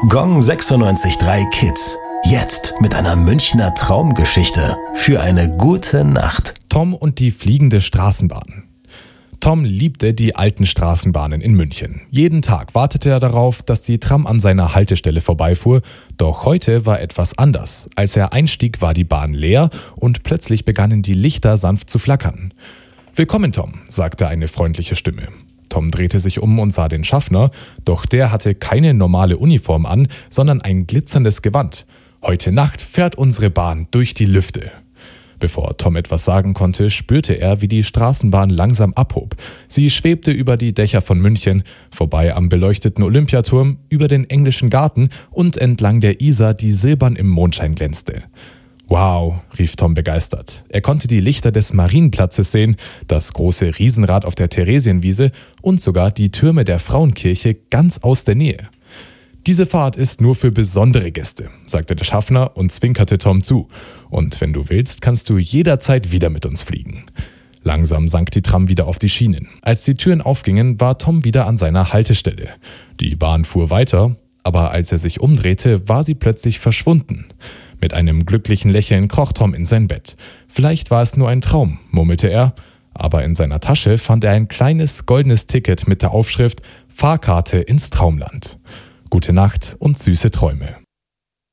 Gong 96.3 Kids. Jetzt mit einer Münchner Traumgeschichte für eine gute Nacht. Tom und die fliegende Straßenbahn. Tom liebte die alten Straßenbahnen in München. Jeden Tag wartete er darauf, dass die Tram an seiner Haltestelle vorbeifuhr. Doch heute war etwas anders. Als er einstieg, war die Bahn leer und plötzlich begannen die Lichter sanft zu flackern. »Willkommen, Tom«, sagte eine freundliche Stimme. Tom drehte sich um und sah den Schaffner, doch der hatte keine normale Uniform an, sondern ein glitzerndes Gewand. »Heute Nacht fährt unsere Bahn durch die Lüfte.« Bevor Tom etwas sagen konnte, spürte er, wie die Straßenbahn langsam abhob. Sie schwebte über die Dächer von München, vorbei am beleuchteten Olympiaturm, über den Englischen Garten und entlang der Isar, die silbern im Mondschein glänzte. »Wow«, rief Tom begeistert. Er konnte die Lichter des Marienplatzes sehen, das große Riesenrad auf der Theresienwiese und sogar die Türme der Frauenkirche ganz aus der Nähe. »Diese Fahrt ist nur für besondere Gäste«, sagte der Schaffner und zwinkerte Tom zu. »Und wenn du willst, kannst du jederzeit wieder mit uns fliegen.« Langsam sank die Tram wieder auf die Schienen. Als die Türen aufgingen, war Tom wieder an seiner Haltestelle. Die Bahn fuhr weiter, aber als er sich umdrehte, war sie plötzlich verschwunden. Mit einem glücklichen Lächeln kroch Tom in sein Bett. Vielleicht war es nur ein Traum, murmelte er, aber in seiner Tasche fand er ein kleines goldenes Ticket mit der Aufschrift »Fahrkarte ins Traumland«. Gute Nacht und süße Träume.